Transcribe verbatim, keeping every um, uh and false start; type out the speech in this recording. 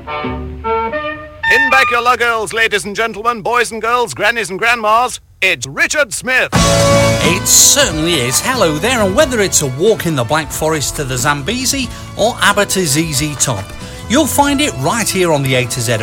In back your luggles, ladies and gentlemen, boys and girls, grannies and grandmas, it's Richard Smith. It certainly is. Hello there, and whether it's a walk in the Black Forest to the Zambezi or Abbot Azizi top, you'll find it right here on the A to Z